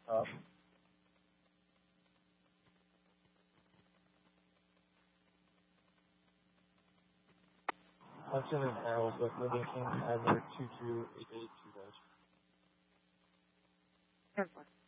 Hudson and Harold with Living King Adler 2288 dash.